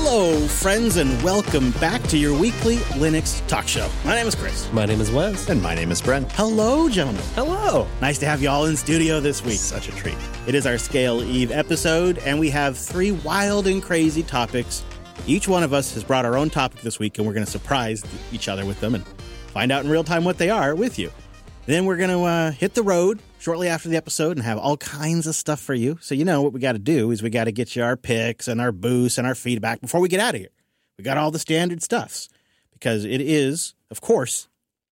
Hello, friends, and welcome back to your weekly Linux talk show. My name is Chris. My name is Wes. And my name is Brent. Hello, gentlemen. Hello. Nice to have you all in studio this week. Such a treat. It is our Scale Eve episode, and we have 3 wild and crazy topics. Each one of us has brought our own topic this week, and we're going to surprise each other with them and find out in real time what they are with you. Then we're going to hit the road shortly after the episode and have all kinds of stuff for you. So you know what we got to do is we got to get you our picks and our boosts and our feedback before we get out of here. We got all the standard stuffs because it is, of course,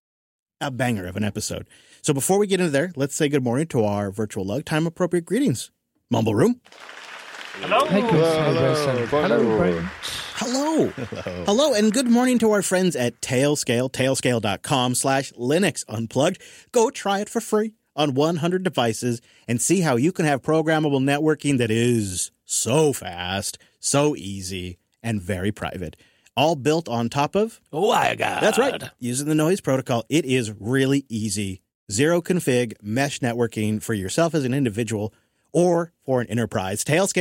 a banger of an episode. So before we get into there, let's say good morning to our virtual lug time appropriate greetings. Mumble Room. Hello. Hi, Chris. Hi, Wes. Hello, Brent. Hello. Hello, and good morning to our friends at Tailscale, tailscale.com/Linux Unplugged. Go try it for free on 100 devices and see how you can have programmable networking that is so fast, so easy, and very private. All built on top of WireGuard. That's right. Using the noise protocol, it is really easy. Zero config mesh networking for yourself as an individual or for an enterprise.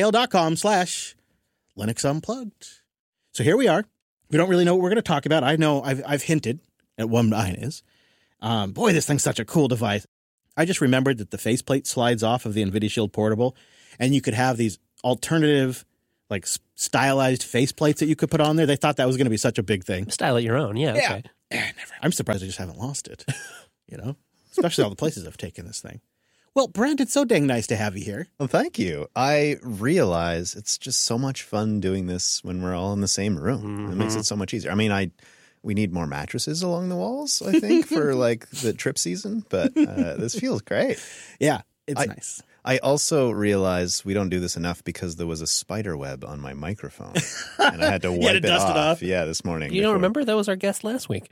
Tailscale.com/Linux Unplugged. So here we are. We don't really know what we're going to talk about. I know I've hinted at what mine is. Boy, this thing's such a cool device. I just remembered that the faceplate slides off of the NVIDIA Shield Portable, and you could have these alternative, like stylized faceplates that you could put on there. They thought that was going to be such a big thing. Style it your own. Yeah. Okay. Never. I'm surprised I just haven't lost it. You know, especially all the places I've taken this thing. Well, Brent, it's so dang nice to have you here. Well, thank you. I realize it's just so much fun doing this when we're all in the same room. Mm-hmm. It makes it so much easier. I mean, we need more mattresses along the walls, I think, for like the trip season. But this feels great. Yeah, it's nice. I also realize we don't do this enough because there was a spider web on my microphone. And I had to wipe dust it off. Yeah, this morning. You don't remember? That was our guest last week.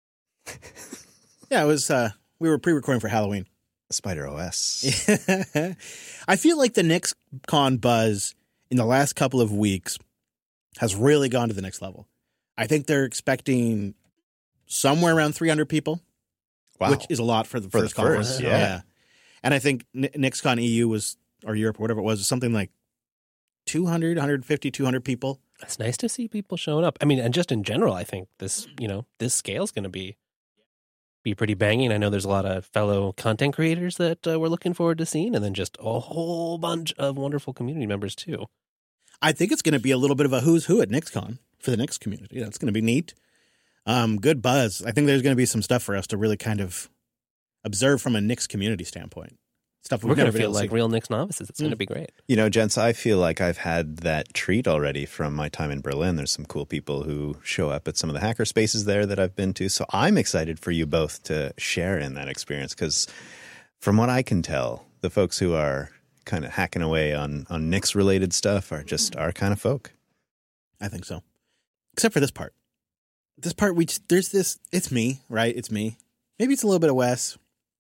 Yeah, it was. We were pre-recording for Halloween. Spider OS. I feel like the NixCon buzz in the last couple of weeks has really gone to the next level. I think they're expecting somewhere around 300 people, which is a lot for the first conference. Yeah. And I think NixCon EU was, or Europe, or whatever it was something like 200, 150, 200 people. It's nice to see people showing up. I mean, and just in general, I think this scale is going to be pretty banging. I know there's a lot of fellow content creators that we're looking forward to seeing, and then just a whole bunch of wonderful community members too. I think it's going to be a little bit of a who's who at NixCon for the Nix community. That's going to be neat. Good buzz. I think there's going to be some stuff for us to really kind of observe from a Nix community standpoint. Stuff we're going to feel like real Nix novices. It's going to be great. You know, gents, I feel like I've had that treat already from my time in Berlin. There's some cool people who show up at some of the hacker spaces there that I've been to. So I'm excited for you both to share in that experience because from what I can tell, the folks who are kind of hacking away on Nix-related stuff are just our kind of folk. I think so. Except for this part. This part, there's this, it's me, right? It's me. Maybe it's a little bit of Wes,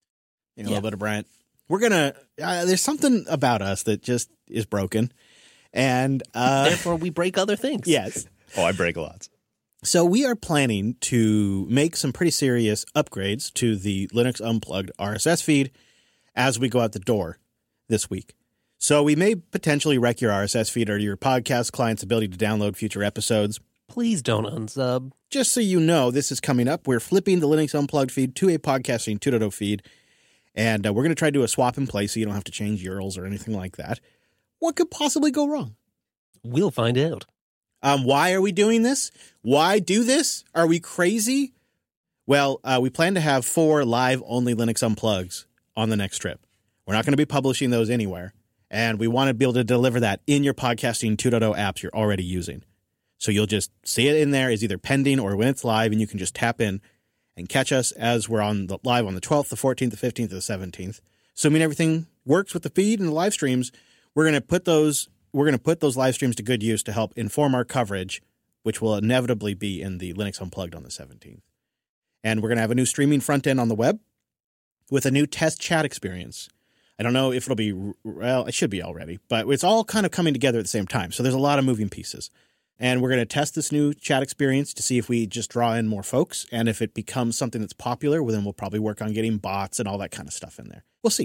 a little bit of Brent. We're going to, there's something about us that just is broken. And therefore we break other things. Yes. Oh, I break lots. So we are planning to make some pretty serious upgrades to the Linux Unplugged RSS feed as we go out the door this week. So we may potentially wreck your RSS feed or your podcast client's ability to download future episodes. Please don't unsub. Just so you know, this is coming up. We're flipping the Linux Unplugged feed to a Podcasting 2.0 feed. And we're going to try to do a swap in place so you don't have to change URLs or anything like that. What could possibly go wrong? We'll find out. Why are we doing this? Why do this? Are we crazy? Well, we plan to have 4 live-only Linux Unplugs on the next trip. We're not going to be publishing those anywhere. And we want to be able to deliver that in your Podcasting 2.0 apps you're already using. So you'll just see it in there as either pending or when it's live, and you can just tap in and catch us as we're live on the 12th, the 14th, the 15th, the 17th. Assuming everything works with the feed and the live streams, we're going to put those live streams to good use to help inform our coverage, which will inevitably be in the Linux Unplugged on the 17th. And we're going to have a new streaming front end on the web with a new test chat experience. I don't know if it'll be, well, it should be already, but it's all kind of coming together at the same time. So there's a lot of moving pieces. And we're going to test this new chat experience to see if we just draw in more folks. And if it becomes something that's popular, well, then we'll probably work on getting bots and all that kind of stuff in there. We'll see.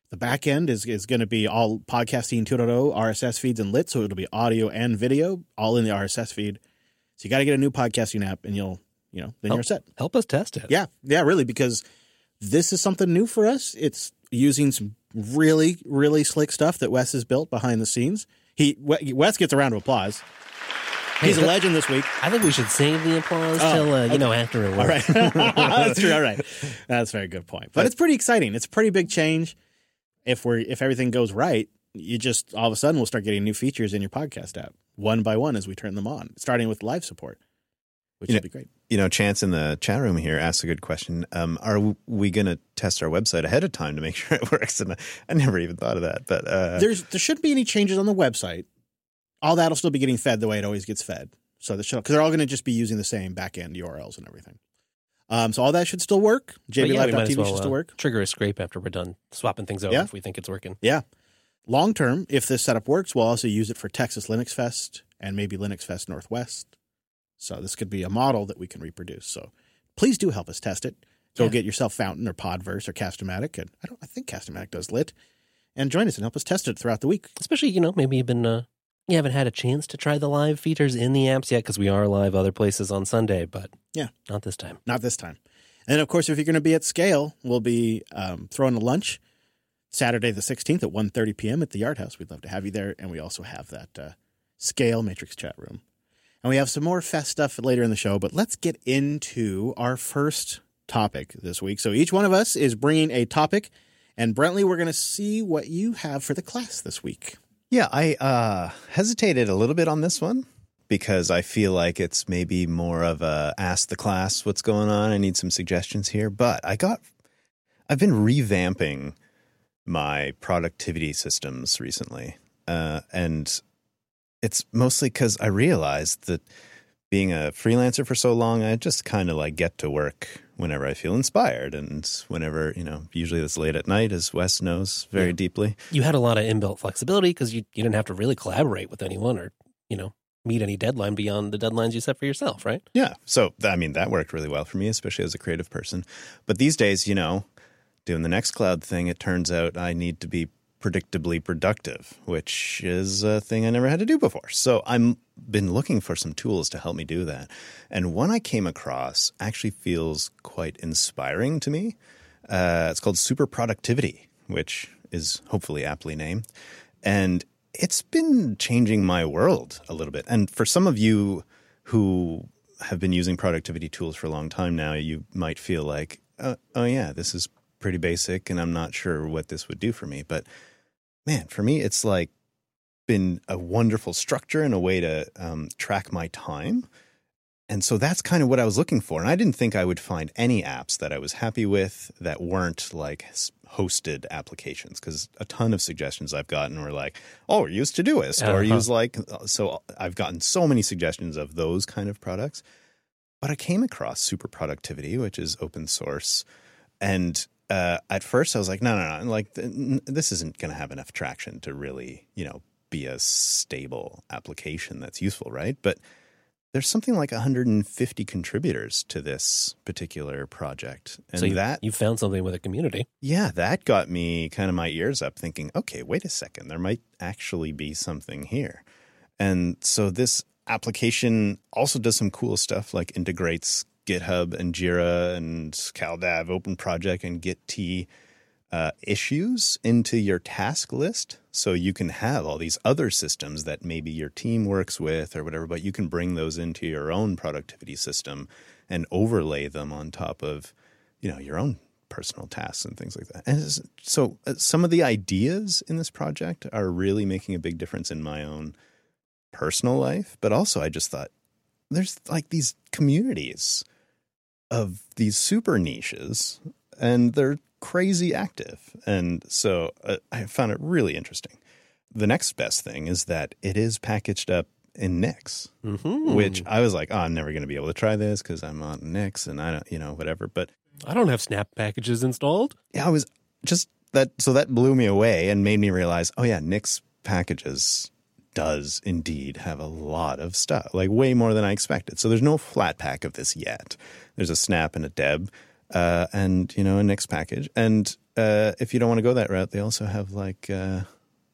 The back end is going to be all Podcasting 2.0 RSS feeds and lit, so it'll be audio and video all in the RSS feed. So you got to get a new podcasting app, and then you're set. Help us test it. Yeah, really, because this is something new for us. It's using some really, really slick stuff that Wes has built behind the scenes. Wes gets a round of applause. He's a legend this week. I think we should save the applause till after it works. All right. That's true. All right. That's a very good point. But it's pretty exciting. It's a pretty big change. If everything goes right, you just all of a sudden will start getting new features in your podcast app one by one as we turn them on, starting with live support, which would be great. Chance in the chat room here asked a good question. Are we going to test our website ahead of time to make sure it works? And I never even thought of that. But there shouldn't be any changes on the website. All that'll still be getting fed the way it always gets fed. So because they're all going to just be using the same back-end URLs and everything. So all that should still work. JBLive.tv should still work. Trigger a scrape after we're done swapping things over if we think it's working. Yeah. Long term, if this setup works, we'll also use it for Texas Linux Fest and maybe Linux Fest Northwest. So this could be a model that we can reproduce. So please do help us test it. Go get yourself Fountain or Podverse or Cast-O-Matic. And I think Cast-O-Matic does lit. And join us and help us test it throughout the week. Especially, maybe you haven't had a chance to try the live features in the apps yet because we are live other places on Sunday, but not this time. Not this time. And, of course, if you're going to be at Scale, we'll be throwing a lunch Saturday the 16th at 1:30 p.m. at the Yard House. We'd love to have you there. And we also have that Scale Matrix chat room. And we have some more Fest stuff later in the show, but let's get into our first topic this week. So each one of us is bringing a topic, and Brentley, we're going to see what you have for the class this week. Yeah, I hesitated a little bit on this one because I feel like it's maybe more of a ask the class what's going on. I need some suggestions here. But I've been revamping my productivity systems recently. And it's mostly because I realized that being a freelancer for so long, I just kind of get to work whenever I feel inspired and whenever, usually it's late at night, as Wes knows very deeply. You had a lot of inbuilt flexibility because you didn't have to really collaborate with anyone or, meet any deadline beyond the deadlines you set for yourself, right? Yeah. So, that worked really well for me, especially as a creative person. But these days, doing the Nextcloud thing, it turns out I need to be predictably productive, which is a thing I never had to do before. So I'm been looking for some tools to help me do that. And one I came across actually feels quite inspiring to me. It's called Super Productivity, which is hopefully aptly named. And it's been changing my world a little bit. And for some of you who have been using productivity tools for a long time now, you might feel like, oh yeah, this is pretty basic and I'm not sure what this would do for me. But man, for me, it's been a wonderful structure and a way to track my time. And so that's kind of what I was looking for. And I didn't think I would find any apps that I was happy with that weren't hosted applications, because a ton of suggestions I've gotten were use Todoist or use so I've gotten so many suggestions of those kind of products. But I came across Super Productivity, which is open source. And at first I was like, no, this isn't going to have enough traction to really, be a stable application that's useful, right? But there's something like 150 contributors to this particular project. And so you found something with a community. Yeah, that got me kind of my ears up thinking, okay, wait a second, there might actually be something here. And so this application also does some cool stuff, like integrates GitHub and Jira and CalDAV, Open Project, and Git issues into your task list. So you can have all these other systems that maybe your team works with or whatever, but you can bring those into your own productivity system and overlay them on top of, your own personal tasks and things like that. And so some of the ideas in this project are really making a big difference in my own personal life. But also I just thought there's these communities of these super niches, and they're crazy active. And so I found it really interesting. The next best thing is that it is packaged up in Nix, which I was like, I'm never going to be able to try this because I'm on Nix and I don't, whatever. But I don't have Snap packages installed. Yeah, I was just that. So that blew me away and made me realize, oh yeah, Nix packages does indeed have a lot of stuff, way more than I expected. So there's no flat pack of this yet. There's a Snap and a Deb, and a Nix package. And if you don't want to go that route, they also have like a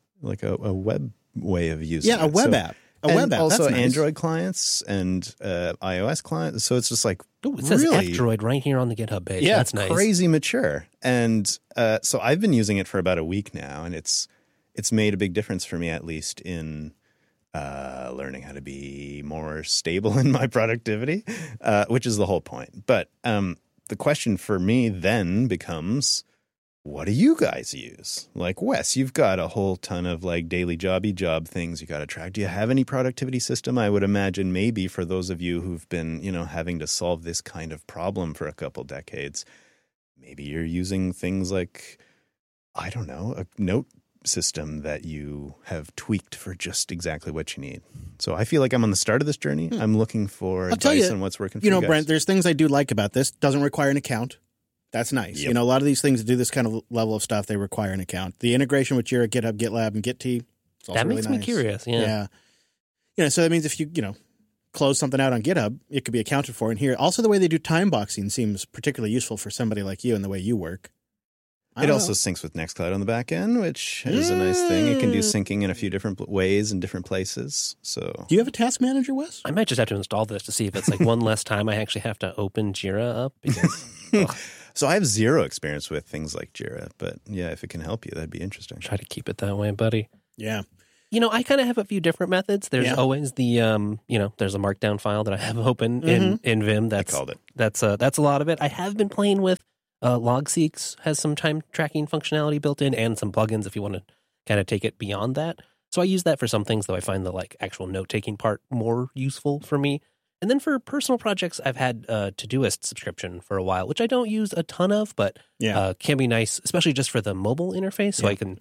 web way of using it. Yeah, a web app. A web app. Also That's nice. Android clients and iOS clients. So it's just like Ooh, it says really F-Droid right here on the GitHub page. yeah, That's nice. crazy mature. And so I've been using it for about a week now, and it's made a big difference for me, at least in learning how to be more stable in my productivity, which is the whole point. But the question for me then becomes, what do you guys use? Like, Wes, you've got a whole ton of like daily job things you got to track. Do you have any productivity system? I would imagine maybe for those of you who've been, having to solve this kind of problem for a couple decades, maybe you're using things like, I don't know, a note system that you have tweaked for just exactly what you need. So I feel like I'm on the start of this journey. I'm looking for advice on what's working for you guys. Brent, there's things I do like about this. Doesn't require an account. That's nice. Yep. A lot of these things that do this kind of level of stuff, they require an account. The integration with Jira, GitHub, GitLab, and Git, it's also That really makes nice. me curious. Yeah. So that means if you, close something out on GitHub, it could be accounted for in here. Also, the way they do time boxing seems particularly useful for somebody like you and the way you work. It also syncs with Nextcloud on the back end, which is a nice thing. It can do syncing in a few different ways in different places. So, do you have a task manager, Wes? I might just have to install this to see if it's like one less time I actually have to open Jira up. Because, so I have zero experience with things like Jira, but yeah, if it can help you, that'd be interesting. try to keep it that way, buddy. Yeah. I kind of have a few different methods. There's always the, there's a markdown file that I have open in Vim. I called it. That's a lot of it. I have been playing with LogSeq has some time tracking functionality built in and some plugins if you want to kind of take it beyond that. So I use that for some things, though I find the like actual note-taking part more useful for me. And then for personal projects, I've had a Todoist subscription for a while, which I don't use a ton of, but can be nice, especially just for the mobile interface. So I can,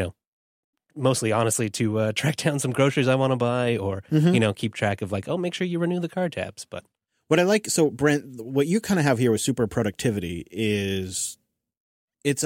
mostly honestly to track down some groceries I want to buy or, keep track of like, make sure you renew the car tabs. But what I like, so Brent, what you kind of have here with super productivity is it's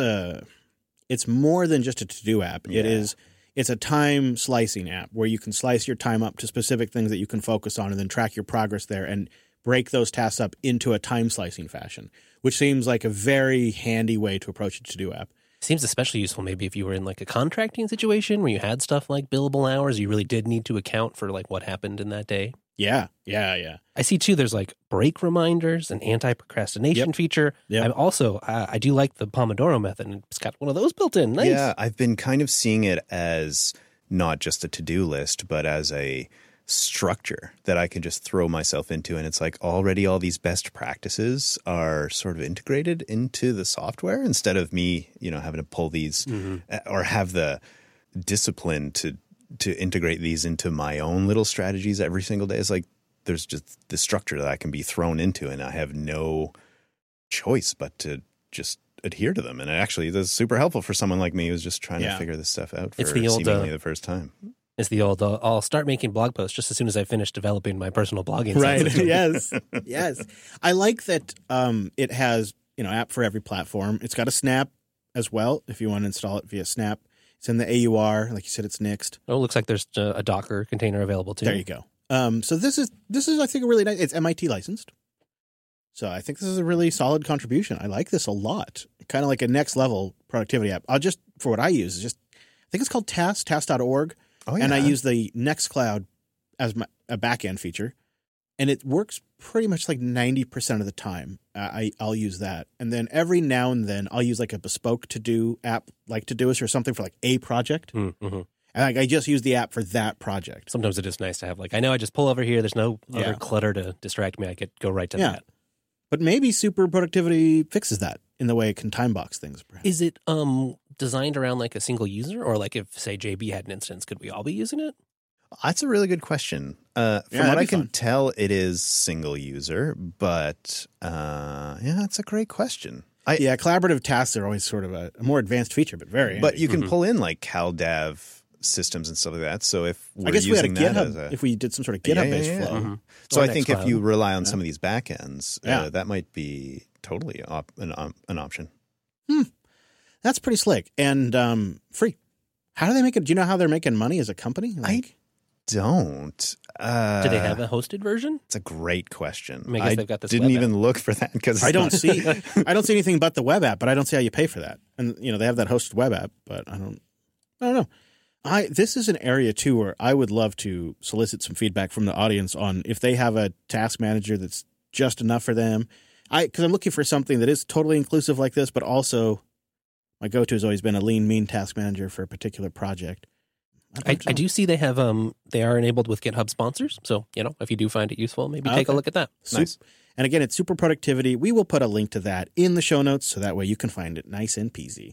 more than just a to-do app. Yeah. It's a time slicing app where you can slice your time up to specific things that you can focus on and then track your progress there and break those tasks up into a time slicing fashion, which seems like a very handy way to approach a to-do app. Seems especially useful maybe if you were in like a contracting situation where you had stuff like billable hours, you really did need to account for like what happened in that day. Yeah. I see too, there's like break reminders, an anti-procrastination feature. Yep. I'm also, I do like the Pomodoro method, and it's got one of those built in. Nice. Yeah, I've been kind of seeing it as not just a to-do list, but as a structure that I can just throw myself into. And it's like already all these best practices are sort of integrated into the software instead of me, having to pull these or have the discipline to integrate these into my own little strategies every single day. It's like there's just the structure that I can be thrown into and I have no choice but to just adhere to them. And actually, that's super helpful for someone like me who's just trying to figure this stuff out for seemingly the first time. It's the old, I'll start making blog posts just as soon as I finish developing my personal blogging. Right. Yes. I like that it has, app for every platform. It's got a Snap as well if you want to install it via Snap. It's in the AUR. Like you said, it's Nixed. Oh, it looks like there's a Docker container available too. There you go. So this is I think a really nice. It's MIT licensed, so I think this is a really solid contribution. I like this a lot. Kind of like a next level productivity app. I'll just for what I use is just I think it's called task.org, and I use the Nextcloud as a backend feature, and it works pretty much like 90% of the time. I'll use that, and then every now and then I'll use like a bespoke to do app like Todoist or something for like a project. Mm-hmm. And I just use the app for that project. Sometimes it is nice to have I know I just pull over here. There's no other clutter to distract me. I could go right to that. But maybe super productivity fixes that in the way it can time box things. Perhaps. Is it designed around like a single user, or like if say JB had an instance, could we all be using it? That's a really good question. From what I can tell, it is single user, but it's a great question. Collaborative tasks are always sort of a more advanced feature, but very. But you can pull in like CalDAV systems and stuff like that. So if we're I guess using we had a that GitHub, if we did some sort of GitHub-based flow. Mm-hmm. So I think if you rely on some of these backends, that might be totally an option. That's pretty slick and free. How do they make it? Do you know how they're making money as a company? don't. Do they have a hosted version? It's a great question. I guess they've got this didn't web even look for that because I don't see anything but the web app, but I don't see how you pay for that. And they have that hosted web app, but I don't know. This is an area too where I would love to solicit some feedback from the audience on if they have a task manager that's just enough for them. Because I'm looking for something that is totally inclusive like this, but also my go-to has always been a lean, mean task manager for a particular project. I do see they have they are enabled with GitHub sponsors. So, if you do find it useful, maybe take a look at that. Nice. And again, it's Super Productivity. We will put a link to that in the show notes so that way you can find it nice and peasy.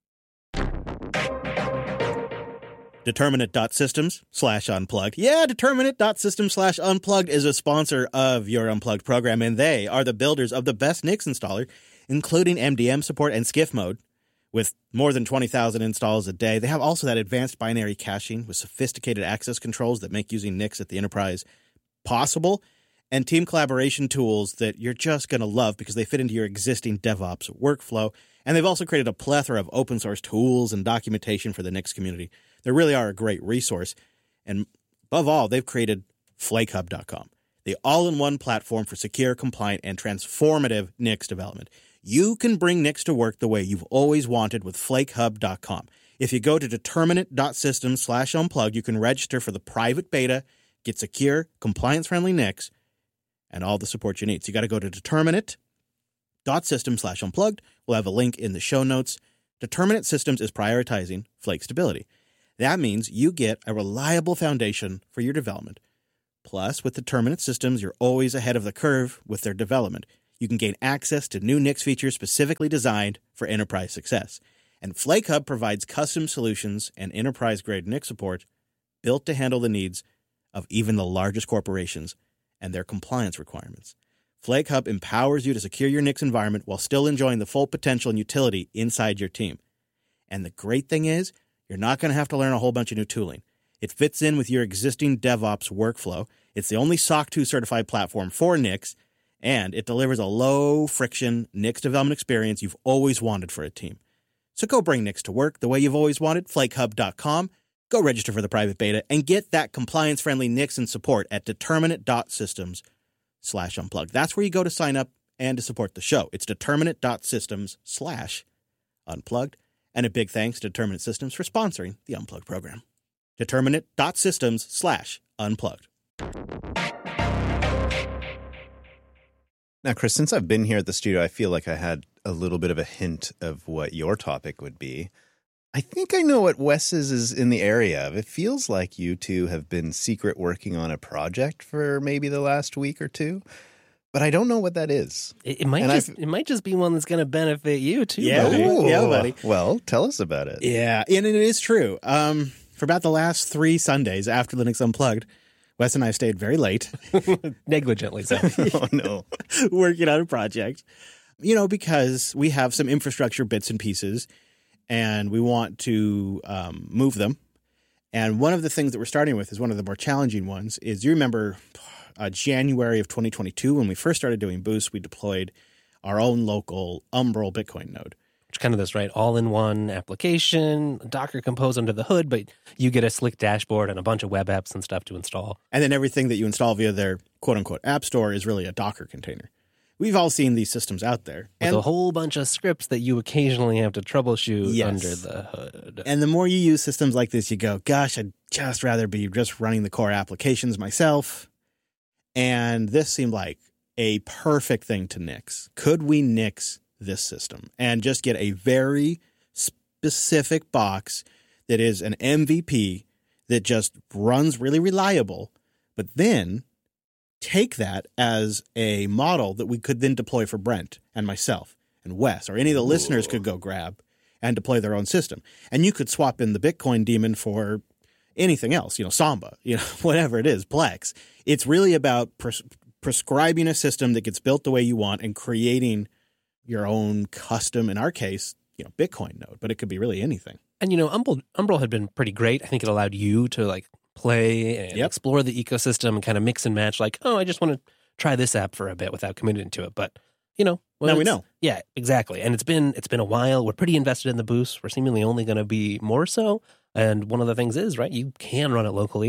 Determinate.systems/unplugged. Yeah, Determinate.systems/unplugged is a sponsor of your Unplugged program, and they are the builders of the best Nix installer, including MDM support and SCIF mode. With more than 20,000 installs a day, they have also that advanced binary caching with sophisticated access controls that make using Nix at the enterprise possible, and team collaboration tools that you're just going to love because they fit into your existing DevOps workflow. And they've also created a plethora of open source tools and documentation for the Nix community. They really are a great resource. And above all, they've created FlakeHub.com, the all-in-one platform for secure, compliant, and transformative Nix development. You can bring Nix to work the way you've always wanted with FlakeHub.com. If you go to determinate.systems/unplugged, you can register for the private beta, get secure, compliance-friendly Nix, and all the support you need. So you got to go to determinate.systems/unplugged. We'll have a link in the show notes. Determinate Systems is prioritizing Flake stability. That means you get a reliable foundation for your development. Plus, with Determinate Systems, you're always ahead of the curve with their development. You can gain access to new Nix features specifically designed for enterprise success. And FlakeHub provides custom solutions and enterprise-grade Nix support built to handle the needs of even the largest corporations and their compliance requirements. FlakeHub empowers you to secure your Nix environment while still enjoying the full potential and utility inside your team. And the great thing is, you're not going to have to learn a whole bunch of new tooling. It fits in with your existing DevOps workflow. It's the only SOC 2 certified platform for Nix, and it delivers a low-friction Nix development experience you've always wanted for a team. So go bring Nix to work the way you've always wanted, FlakeHub.com. Go register for the private beta and get that compliance-friendly Nix and support at determinate.systems/unplugged. That's where you go to sign up and to support the show. It's determinate.systems/unplugged. And a big thanks to Determinate Systems for sponsoring the Unplugged program. Determinate.systems/unplugged. Now, Chris, since I've been here at the studio, I feel like I had a little bit of a hint of what your topic would be. I think I know what Wes's is in the area of. It feels like you two have been secret working on a project for maybe the last week or two, but I don't know what that is. It might just be one that's going to benefit you too. Yeah, buddy. yeah, buddy. Well, tell us about it. Yeah, and it is true. For about the last 3 Sundays after Linux Unplugged, Wes and I stayed very late. Negligently so. Oh, no. Working on a project. Because we have some infrastructure bits and pieces, and we want to move them. And one of the things that we're starting with is one of the more challenging ones is, you remember January of 2022, when we first started doing Boost, we deployed our own local Umbrel Bitcoin node. Which kind of this, right? All-in-one application, Docker Compose under the hood, but you get a slick dashboard and a bunch of web apps and stuff to install. And then everything that you install via their quote-unquote app store is really a Docker container. We've all seen these systems out there. With a whole bunch of scripts that you occasionally have to troubleshoot Yes. under the hood. And the more you use systems like this, you go, gosh, I'd just rather be just running the core applications myself. And this seemed like a perfect thing to nix. Could we nix this system and just get a very specific box that is an MVP that just runs really reliable, but then take that as a model that we could then deploy for Brent and myself and Wes, or any of the listeners could go grab and deploy their own system. And you could swap in the Bitcoin daemon for anything else, Samba, whatever it is, Plex. It's really about prescribing a system that gets built the way you want and creating your own custom, in our case, Bitcoin node, but it could be really anything. And, Umbrel had been pretty great. I think it allowed you to play and explore the ecosystem and kind of mix and match, I just want to try this app for a bit without committing to it. But, now we know. Yeah, exactly. And it's been a while. We're pretty invested in the Boost. We're seemingly only going to be more so. And one of the things is, right, you can run it locally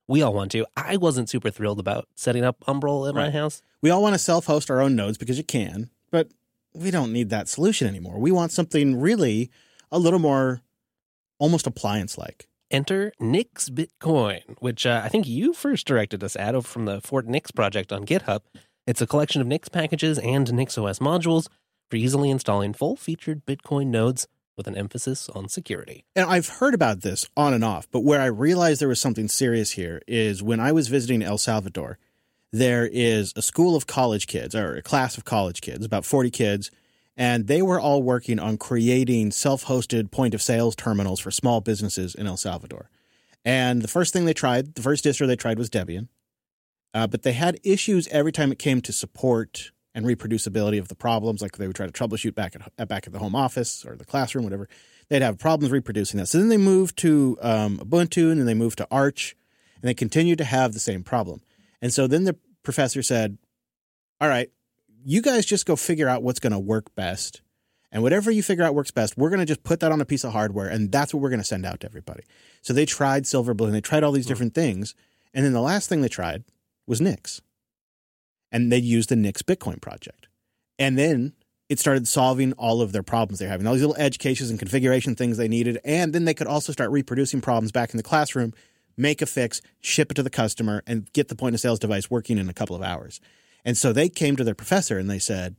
we all want to. I wasn't super thrilled about setting up Umbrel at my Right. house. We all want to self-host our own nodes because you can, but we don't need that solution anymore. We want something really a little more almost appliance-like. Enter Nix Bitcoin, which I think you first directed us at over from the Fort Nix project on GitHub. It's a collection of Nix packages and NixOS modules for easily installing full-featured Bitcoin nodes with an emphasis on security. And I've heard about this on and off, but where I realized there was something serious here is when I was visiting El Salvador, there is a school of college kids, or a class of college kids, about 40 kids, and they were all working on creating self-hosted point-of-sales terminals for small businesses in El Salvador. And the first distro they tried was Debian, but they had issues every time it came to support and reproducibility of the problems. Like they would try to troubleshoot back at the home office or the classroom, whatever. They'd have problems reproducing that. So then they moved to Ubuntu, and then they moved to Arch, and they continued to have the same problem. And so then the professor said, all right, you guys just go figure out what's going to work best. And whatever you figure out works best, we're going to just put that on a piece of hardware, and that's what we're going to send out to everybody. So they tried Silverblue, and they tried all these different things. And then the last thing they tried was Nix. And they used the Nix Bitcoin project. And then it started solving all of their problems they're having, all these little edge cases and configuration things they needed. And then they could also start reproducing problems back in the classroom, make a fix, ship it to the customer, and get the point of sales device working in a couple of hours. And so they came to their professor and they said,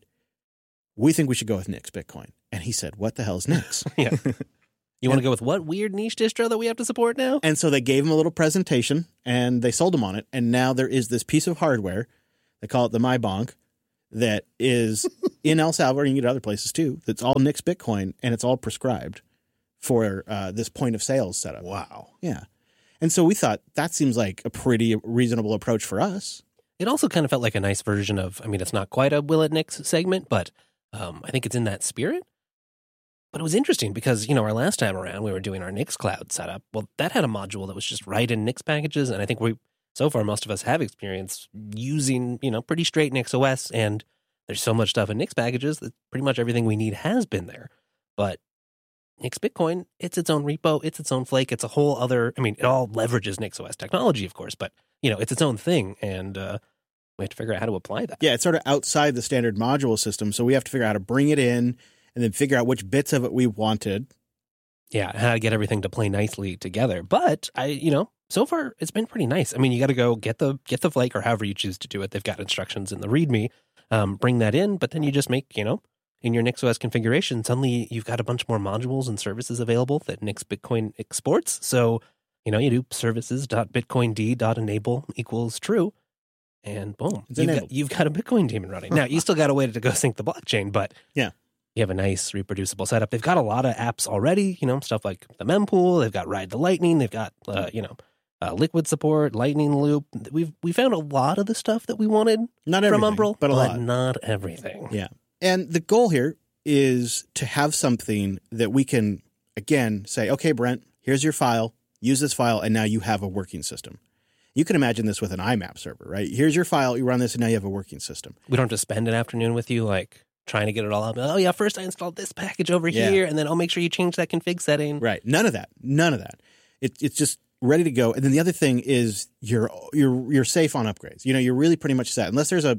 we think we should go with Nix Bitcoin. And he said, what the hell is Nix? Yeah. You want to go with what weird niche distro that we have to support now? And so they gave him a little presentation and they sold him on it. And now there is this piece of hardware. They call it the MyBonk, that is in El Salvador, and you can get it other places too, that's all Nix Bitcoin, and it's all prescribed for this point of sales setup. Wow. Yeah. And so we thought that seems like a pretty reasonable approach for us. It also kind of felt like a nice version of, I mean, it's not quite a Will It Nix segment, but I think it's in that spirit. But it was interesting because, our last time around, we were doing our Nix Cloud setup. Well, that had a module that was just right in Nix packages, and I think so far, most of us have experience using, pretty straight NixOS, and there's so much stuff in Nix packages that pretty much everything we need has been there. But Nix Bitcoin, it's its own repo, it's its own flake, it's a whole other, it all leverages NixOS technology, of course, but, it's its own thing, and we have to figure out how to apply that. Yeah, it's sort of outside the standard module system, so we have to figure out how to bring it in and then figure out which bits of it we wanted. Yeah, how to get everything to play nicely together. But so far it's been pretty nice. You got to go get the flake or however you choose to do it. They've got instructions in the README. Bring that in, but then you just make, in your NixOS configuration, suddenly you've got a bunch more modules and services available that Nix Bitcoin exports. So, you do services.bitcoind.enable equals true, and boom, you've got a Bitcoin daemon running. Now, you still got to wait to go sync the blockchain, but yeah. You have a nice reproducible setup. They've got a lot of apps already, stuff like the mempool. They've got Ride the Lightning. They've got, Liquid support, Lightning Loop. We found a lot of the stuff that we wanted Not everything, from Umbrel, but a lot. not everything. Yeah. And the goal here is to have something that we can, again, say, okay, Brent, here's your file. Use this file, and now you have a working system. You can imagine this with an IMAP server, right? Here's your file. You run this, and now you have a working system. We don't have to spend an afternoon with you, trying to get it all up. Oh, yeah, first I installed this package over here, and then I'll make sure you change that config setting. Right. None of that. It's just ready to go. And then the other thing is you're safe on upgrades. You're really pretty much set. Unless there's a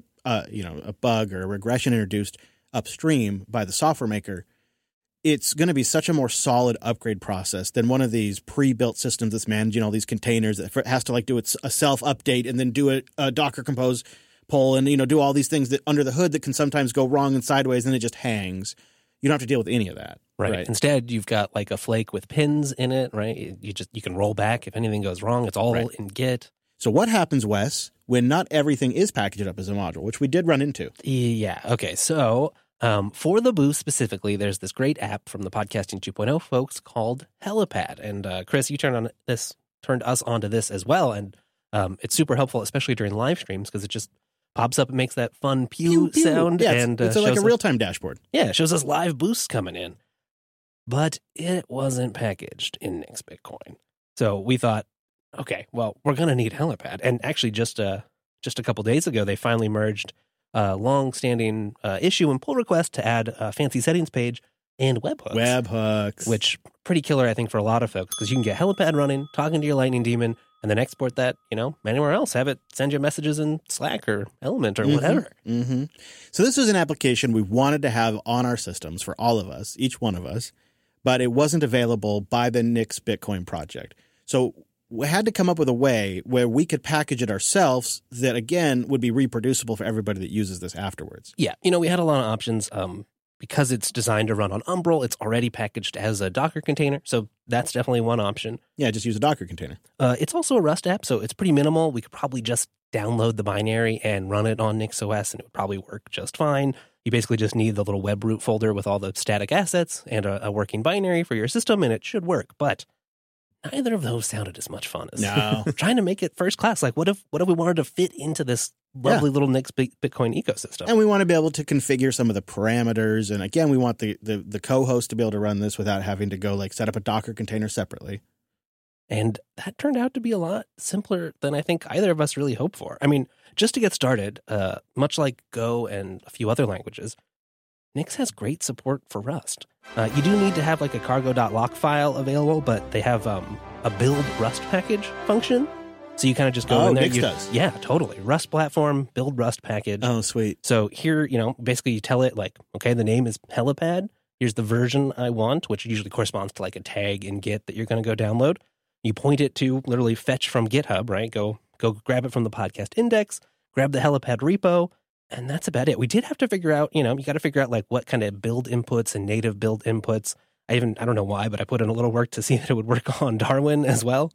bug or a regression introduced upstream by the software maker, it's going to be such a more solid upgrade process than one of these pre-built systems that's managing all these containers that has to do a self-update and then do a Docker Compose pull and, do all these things that under the hood that can sometimes go wrong and sideways and it just hangs. You don't have to deal with any of that. Right. Instead, you've got a flake with pins in it, right? You can roll back if anything goes wrong. It's all in Git. So what happens, Wes, when not everything is packaged up as a module, which we did run into? Yeah. Okay. So for the booth specifically, there's this great app from the Podcasting 2.0 folks called Helipad. And Chris, you turned us onto this as well. And it's super helpful, especially during live streams, because it just pops up and makes that fun pew sound. Yeah, and it's like a real-time dashboard. Yeah, it shows us live boosts coming in. But it wasn't packaged in Nix Bitcoin. So we thought, okay, well, we're going to need Helipad. And actually, just a couple days ago, they finally merged a long-standing issue and pull request to add a fancy settings page and webhooks. Webhooks. Which pretty killer, I think, for a lot of folks, because you can get Helipad running, talking to your Lightning daemon, and then export that, anywhere else. Have it send you messages in Slack or Element or whatever. Mm-hmm. So this was an application we wanted to have on our systems for all of us, each one of us, but it wasn't available by the Nix Bitcoin project. So we had to come up with a way where we could package it ourselves that, again, would be reproducible for everybody that uses this afterwards. Yeah, we had a lot of options. Because it's designed to run on Umbrel, it's already packaged as a Docker container. So that's definitely one option. Yeah, just use a Docker container. It's also a Rust app, so it's pretty minimal. We could probably just download the binary and run it on NixOS, and it would probably work just fine. You basically just need the little web root folder with all the static assets and a working binary for your system, and it should work. But neither of those sounded as much fun as trying to make it first class. Like, what if we wanted to fit into this lovely little Nix Bitcoin ecosystem? And we want to be able to configure some of the parameters. And again, we want the co-host to be able to run this without having to go set up a Docker container separately. And that turned out to be a lot simpler than I think either of us really hoped for. I mean, just to get started, much like Go and a few other languages, Nix has great support for Rust. You do need to have a cargo.lock file available, but they have a build Rust package function. So you kind of just go in there. Nix does. Yeah, totally. Rust platform, build Rust package. Oh, sweet. So here, basically you tell it okay, the name is Helipad. Here's the version I want, which usually corresponds to a tag in Git that you're going to go download. You point it to literally fetch from GitHub, right? Go grab it from the podcast index, grab the Helipad repo, and that's about it. We did have to figure out, you got to figure out what kind of build inputs and native build inputs. I don't know why, but I put in a little work to see that it would work on Darwin as well.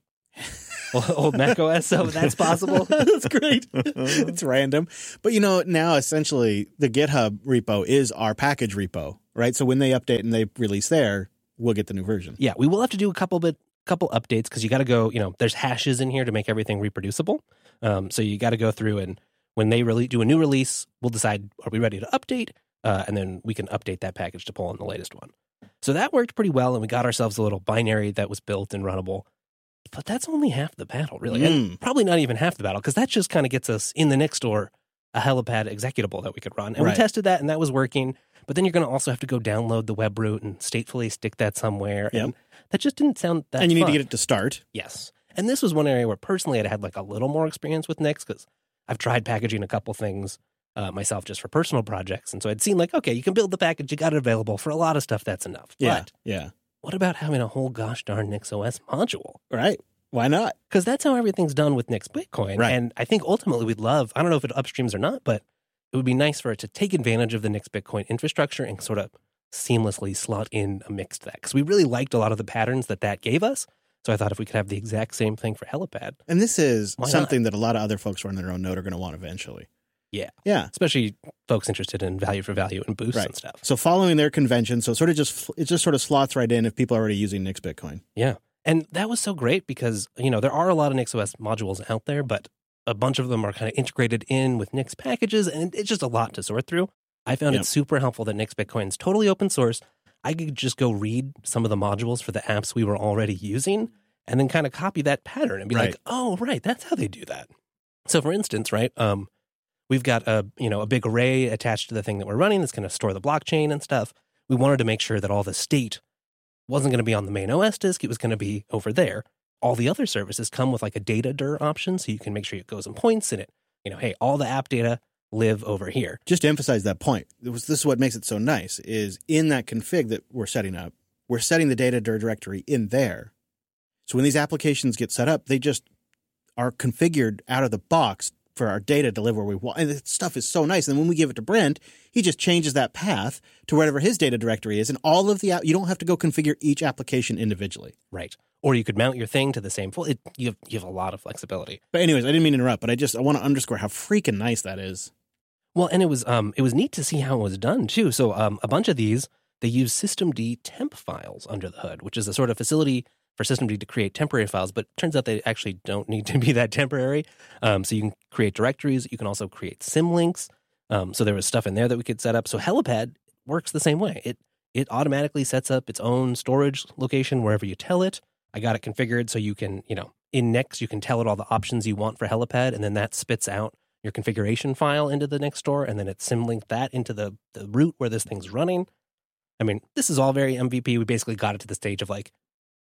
Old Mac OS, so that's possible. That's great. It's random. But now essentially the GitHub repo is our package repo, right? So when they update and they release there, we'll get the new version. Yeah, we will have to do a couple updates because you got to go, there's hashes in here to make everything reproducible. So you got to go through, and when they do a new release, we'll decide, are we ready to update? And then we can update that package to pull in the latest one. So that worked pretty well, and we got ourselves a little binary that was built and runnable. But that's only half the battle, really. And probably not even half the battle, because that just kind of gets us in the Nix store a Helipad executable that we could run. And we tested that, and that was working. But then you're going to also have to go download the web root and statefully stick that somewhere. Yep. And that just didn't sound that And you fun. need to get it to start. Yes. And this was one area where personally I'd had a little more experience with Nix, because I've tried packaging a couple things myself just for personal projects. And so I'd seen okay, you can build the package, you got it available. For a lot of stuff, that's enough. Yeah. But yeah. what about having a whole gosh darn NixOS module? Right. Why not? Because that's how everything's done with Nix Bitcoin. Right. And I think ultimately we'd love, I don't know if it upstreams or not, but it would be nice for it to take advantage of the Nix Bitcoin infrastructure and sort of seamlessly slot in amidst that. Because we really liked a lot of the patterns that gave us. So I thought if we could have the exact same thing for Helipad. And this is something that a lot of other folks running their own node are going to want eventually. Yeah. Yeah. Especially folks interested in value for value and boosts and stuff. So following their convention, so it just sort of slots right in if people are already using Nix Bitcoin. Yeah. And that was so great because, there are a lot of NixOS modules out there, but a bunch of them are kind of integrated in with Nix packages, and it's just a lot to sort through. I found it super helpful that Nix Bitcoin is totally open source. I could just go read some of the modules for the apps we were already using and then kind of copy that pattern and be oh, right, that's how they do that. So for instance, right, we've got a big array attached to the thing that we're running that's going to store the blockchain and stuff. We wanted to make sure that all the state wasn't going to be on the main OS disk. It was going to be over there. All the other services come with a data dir option, so you can make sure it goes and points in it. Hey, all the app data live over here. Just to emphasize that point, this is what makes it so nice, is in that config that we're setting up, we're setting the data dir directory in there. So when these applications get set up, they just are configured out of the box for our data to live where we want. And this stuff is so nice. And when we give it to Brent, he just changes that path to wherever his data directory is. And all of you don't have to go configure each application individually. Right. Or you could mount your thing to the same folder. You have a lot of flexibility. But anyways, I didn't mean to interrupt, but I want to underscore how freaking nice that is. Well, and it was neat to see how it was done too. So a bunch of these, they use systemd temp files under the hood, which is a sort of facility for systemd to create temporary files, but it turns out they actually don't need to be that temporary. So you can create directories. You can also create symlinks. So there was stuff in there that we could set up. So Helipad works the same way. It automatically sets up its own storage location wherever you tell it. I got it configured so you can, in Nix, you can tell it all the options you want for Helipad, and then that spits out your configuration file into the Nix store, and then it symlinked that into the root where this thing's running. I mean, this is all very MVP. We basically got it to the stage of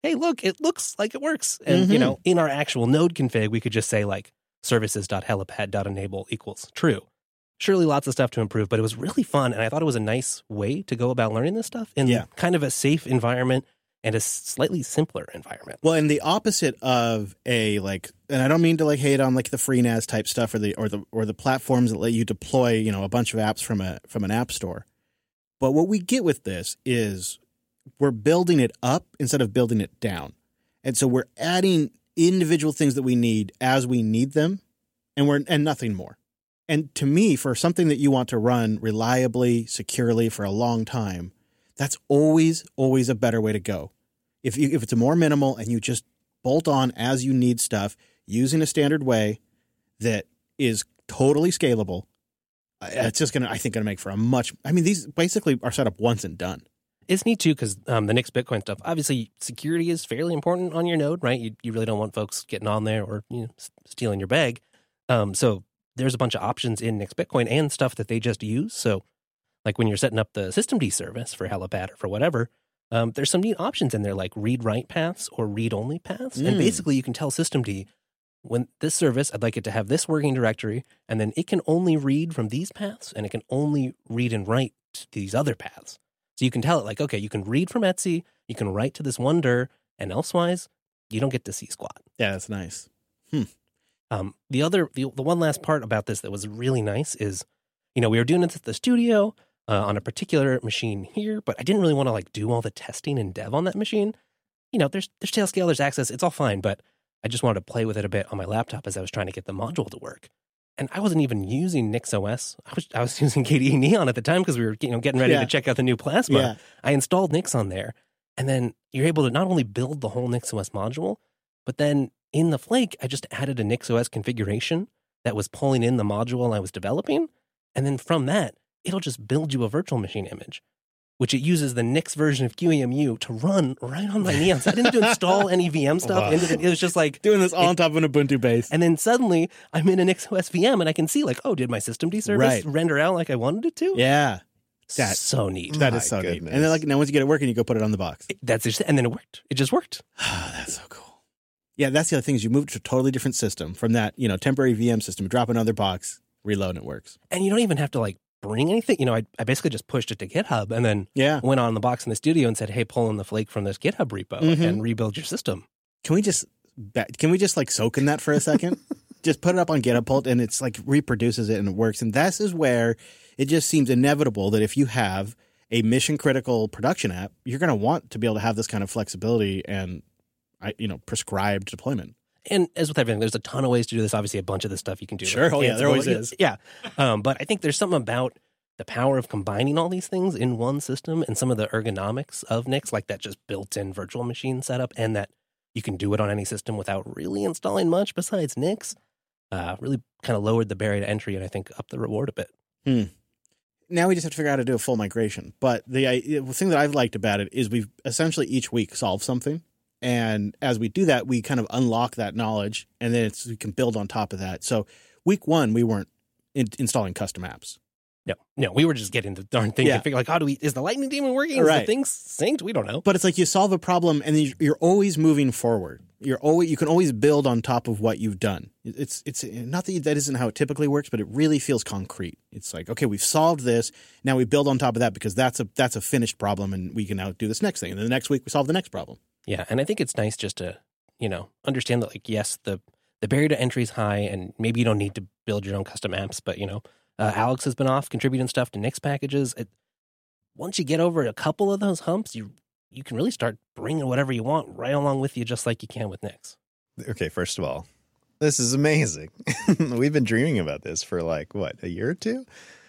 hey, look, it looks like it works. And, Mm-hmm. you know, in our actual node config, we could just say like services.helipad.enable equals true. Surely lots of stuff to improve, but it was really fun. And I thought it was a nice way to go about learning this stuff in Yeah. kind of a safe environment and a slightly simpler environment. Well, and the opposite of a like, and I don't mean to like hate on like the FreeNAS type stuff or the platforms that let you deploy, you know, a bunch of apps from an app store. But what we get with this is we're building it up instead of building it down. And so we're adding individual things that we need as we need them, and nothing more. And to me, for something that you want to run reliably, securely for a long time, that's always a better way to go. If it's a more minimal and you just bolt on as you need stuff using a standard way that is totally scalable, it's just I think gonna make for a much. I mean, these basically are set up once and done. It's neat too because the Nix Bitcoin stuff, obviously security is fairly important on your node, right? You really don't want folks getting on there or stealing your bag. So there's a bunch of options in Nix Bitcoin and stuff that they just use. So like when you're setting up the systemd service for Helipad or for whatever, there's some neat options in there like read-write paths or read-only paths. And basically you can tell systemd, when this service, I'd like it to have this working directory, and then it can only read from these paths and it can only read and write to these other paths. So you can tell it like, okay, you can read from Etsy, you can write to this one dir, and elsewise, you don't get to see squat. Yeah, that's nice. The one last part about this that was really nice is, we were doing it at the studio on a particular machine here, but I didn't really want to like do all the testing and dev on that machine. There's Tailscale, there's Access, it's all fine, but I just wanted to play with it a bit on my laptop as I was trying to get the module to work. And I wasn't even using NixOS. I was using KDE Neon at the time because we were getting ready to check out the new Plasma. Yeah. I installed Nix on there, and then you're able to not only build the whole NixOS module, but then in the Flake, I just added a NixOS configuration that was pulling in the module I was developing, and then from that, it'll just build you a virtual machine image, which it uses the Nix version of QEMU to run right on my Neon. So I didn't have to install any VM stuff into it. It was just like Doing this all on top of an Ubuntu base. and then suddenly I'm in a NixOS VM and I can see like, oh, did my systemd service render out like I wanted it to? Yeah. That- so neat. That My is so neat. goodness. And then like now once you get it working, you go put it on the box. That's just, and then it worked. It just worked. That's so cool. Yeah, that's the other thing is you move to a totally different system from that, temporary VM system, drop another box, reload, and it works. And you don't even have to like bring anything. I basically just pushed it to GitHub and then Yeah. went on the box in the studio and said, hey, pull in the Flake from this GitHub repo and rebuild your system. Can we just like soak in that for a second? Just put it up on GitHub, pull it, and it's like reproduces it and it works. And this is where it just seems inevitable that if you have a mission critical production app, you're going to want to be able to have this kind of flexibility and prescribed deployment. And as with everything, there's a ton of ways to do this. Obviously, a bunch of this stuff you can do. Sure. with Oh, yeah, there Ansible. always is. Yeah. But I think there's something about the power of combining all these things in one system and some of the ergonomics of Nix, like that just built-in virtual machine setup, and that you can do it on any system without really installing much besides Nix, really kind of lowered the barrier to entry and I think upped the reward a bit. Now we just have to figure out how to do a full migration. But the thing that I've liked about it is we've essentially each week solved something. And as we do that, we kind of unlock that knowledge, and then we can build on top of that. So week one, we weren't installing custom apps. No, we were just getting the darn thing Yeah. to figure like, is the Lightning Daemon working? Is Right. the thing synced? We don't know. But it's like you solve a problem, and then you're always moving forward. You can always build on top of what you've done. It's not that isn't how it typically works, but it really feels concrete. It's like, okay, we've solved this. Now we build on top of that because that's a finished problem, and we can now do this next thing. And then the next week we solve the next problem. Yeah, and I think it's nice just to, understand that, like, yes, the barrier to entry is high, and maybe you don't need to build your own custom apps, but, Alex has been off contributing stuff to Nix packages. Once you get over a couple of those humps, you can really start bringing whatever you want right along with you, just like you can with Nix. Okay, first of all, this is amazing. We've been dreaming about this for like, a year or two?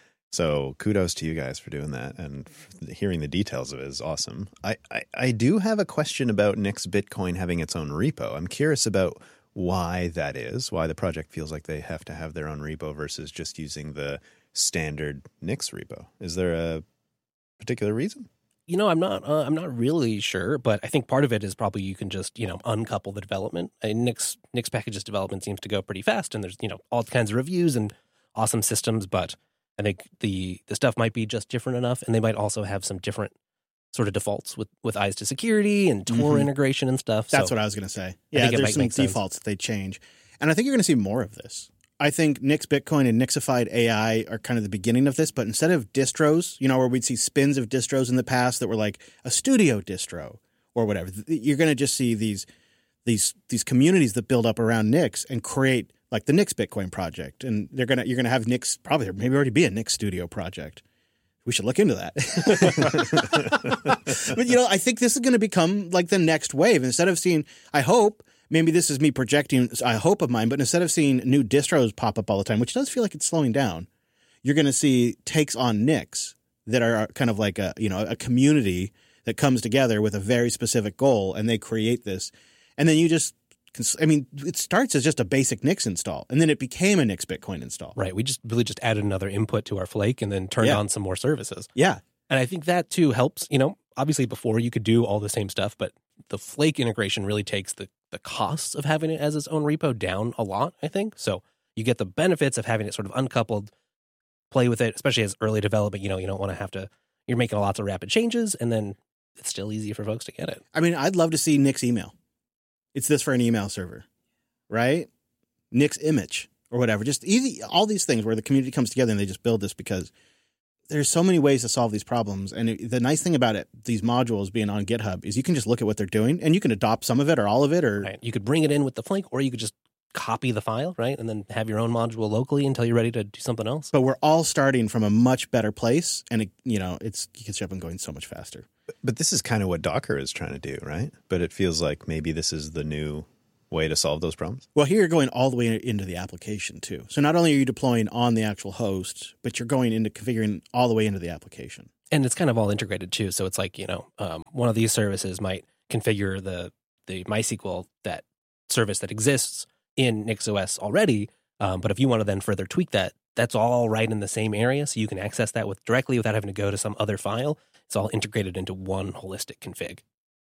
So kudos to you guys for doing that, and hearing the details of it is awesome. I do have a question about Nix Bitcoin having its own repo. I'm curious about why that is, why the project feels like they have to have their own repo versus just using the standard Nix repo. Is there a particular reason? I'm not really sure, but I think part of it is probably you can just, uncouple the development. Nix packages development seems to go pretty fast, and there's, all kinds of reviews and awesome systems, but I think the stuff might be just different enough, and they might also have some different sort of defaults with eyes to security and Tor integration and stuff. That's So what I was going to say. I Yeah, think it there's might some make sense. defaults that they change. And I think you're going to see more of this. I think Nix Bitcoin and Nixified AI are kind of the beginning of this, but instead of distros, where we'd see spins of distros in the past that were like a studio distro or whatever, you're going to just see these communities that build up around Nix and create like the Nix Bitcoin project. And you're going to have Nix, probably maybe already be a Nix studio project. We should look into that. But, I think this is going to become like the next wave. Instead of seeing, I hope, maybe this is me projecting a hope of mine, but instead of seeing new distros pop up all the time, which does feel like it's slowing down, you're going to see takes on Nix that are kind of like a community that comes together with a very specific goal, and they create this. And then you just, it starts as just a basic Nix install, and then it became a Nix Bitcoin install. Right. We just really just added another input to our Flake and then turned on some more services. Yeah. And I think that too helps, obviously before you could do all the same stuff, but the Flake integration really takes the costs of having it as its own repo down a lot, I think. So you get the benefits of having it sort of uncoupled, play with it, especially as early development. You don't want to have to, you're making lots of rapid changes, and then it's still easy for folks to get it. I'd love to see Nix email. It's this for an email server, right? Nix image or whatever. Just all these things where the community comes together and they just build this, because there's so many ways to solve these problems. And the nice thing about it, these modules being on GitHub, is you can just look at what they're doing and you can adopt some of it or all of it. Or right. You could bring it in with the Flake, or you could just copy the file, right? And then have your own module locally until you're ready to do something else. But we're all starting from a much better place, and you gets you up and going so much faster. But this is kind of what Docker is trying to do, right? But it feels like maybe this is the new way to solve those problems. Well, here you're going all the way into the application too. So not only are you deploying on the actual host, but you're going into configuring all the way into the application. And it's kind of all integrated too. So it's like, one of these services might configure the MySQL, that service that exists in NixOS already. But if you want to then further tweak that, that's all right in the same area. So you can access that directly without having to go to some other file. It's all integrated into one holistic config.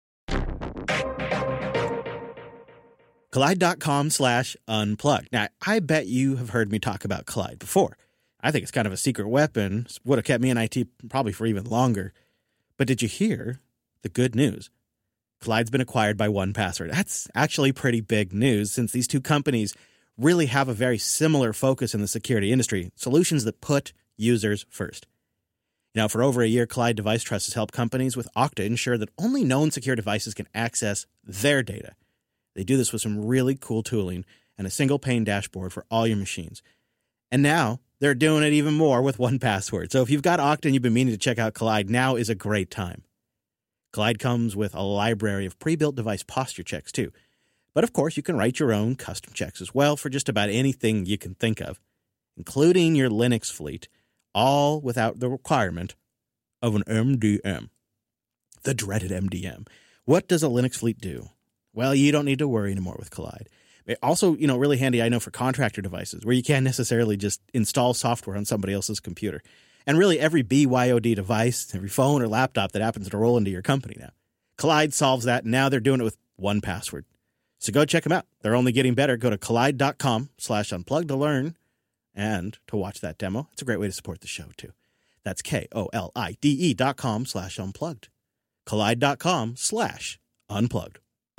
Kolide.com/unplugged. Now, I bet you have heard me talk about Kolide before. I think it's kind of a secret weapon. Would have kept me in IT probably for even longer. But did you hear the good news? Kollide's been acquired by 1Password. That's actually pretty big news, since these two companies really have a very similar focus in the security industry, solutions that put users first. Now, for over a year, Kolide Device Trust has helped companies with Okta ensure that only known secure devices can access their data. They do this with some really cool tooling and a single pane dashboard for all your machines. And now they're doing it even more with 1Password. So if you've got Okta and you've been meaning to check out Kolide, now is a great time. Kolide comes with a library of pre-built device posture checks too. But of course, you can write your own custom checks as well for just about anything you can think of, including your Linux fleet, all without the requirement of an MDM. The dreaded MDM. What does a Linux fleet do? Well, you don't need to worry anymore with Kolide. Also, really handy, I know, for contractor devices where you can't necessarily just install software on somebody else's computer. And really every BYOD device, every phone or laptop that happens to roll into your company now. Kolide solves that, and now they're doing it with 1Password. So go check them out. They're only getting better. Go to kolide.com/unplugged to learn and to watch that demo. It's a great way to support the show, too. That's KOLIDE.com/unplugged. Kolide.com/unplugged.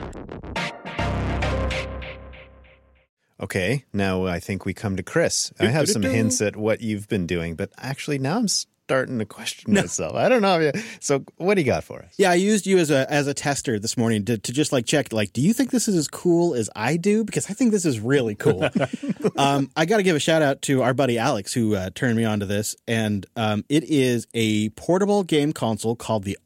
Okay, now I think we come to Chris. I have some hints at what you've been doing, but actually now I'm starting to question myself. I don't know. So what do you got for us? Yeah, I used you as a tester this morning to just check, do you think this is as cool as I do? Because I think this is really cool. I got to give a shout out to our buddy Alex, who turned me on to this. And it is a portable game console called the